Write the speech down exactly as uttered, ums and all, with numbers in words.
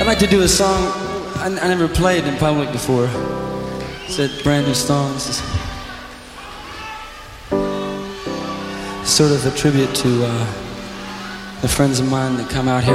I'd like to do a song I, I never played in public before. It's a brand new song. This is sort of a tribute to uh, the friends of mine that come out here.